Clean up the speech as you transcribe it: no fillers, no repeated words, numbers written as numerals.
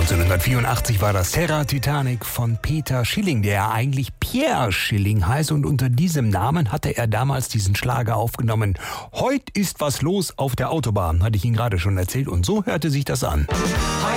1984 war das Terra Titanic von Peter Schilling, der ja eigentlich Pierre Schilling heißt, und unter diesem Namen hatte er damals diesen Schlager aufgenommen. Heut ist was los auf der Autobahn, hatte ich Ihnen gerade schon erzählt, und so hörte sich das an.